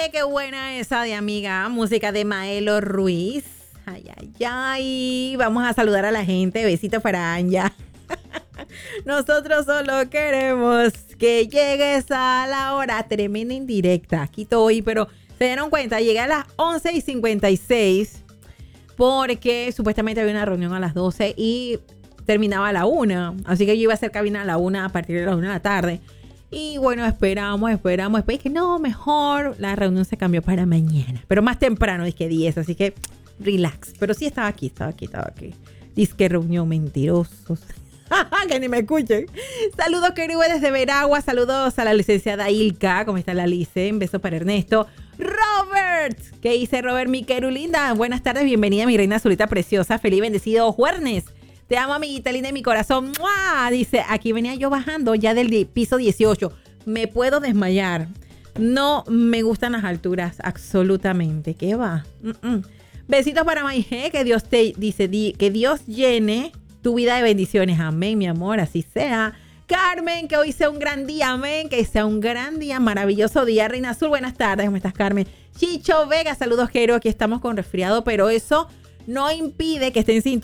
qué buena esa de amiga. Música de Maelo Ruiz. Ay, ay, ay. Vamos a saludar a la gente. Besito para Anja. Nosotros solo queremos que llegues a la hora. Tremenda indirecta. Aquí estoy, pero se dieron cuenta. Llegué a las 11:56 porque supuestamente había una reunión a las 12 y terminaba a la 1. Así que yo iba a hacer cabina a la 1 a partir de las 1 de la tarde. Y bueno, esperamos. Después dije, no, mejor la reunión se cambió para mañana. Pero más temprano, dije 10, así que relax. Pero sí estaba aquí. Dice que reunión mentirosos. Que ni me escuchen. Saludos, querido, desde Veragua. Saludos a la licenciada Ilka. ¿Cómo está la Lice? Un beso para Ernesto. Robert. ¿Qué dice Robert, mi querulinda? Buenas tardes, bienvenida, mi reina azulita preciosa. Feliz y bendecido jueves. Te amo, amiguita linda de mi corazón. ¡Mua! Dice, aquí venía yo bajando ya del piso 18. Me puedo desmayar. No me gustan las alturas, absolutamente. ¿Qué va? Besitos para Maije, que Dios te dice, que Dios llene tu vida de bendiciones. Amén, mi amor, así sea. Carmen, que hoy sea un gran día, amén. Que sea un gran día, maravilloso día. Reina Azul, buenas tardes, ¿cómo estás, Carmen? Chicho Vega, saludos, Jero. Aquí estamos con resfriado, pero eso no impide que estén sin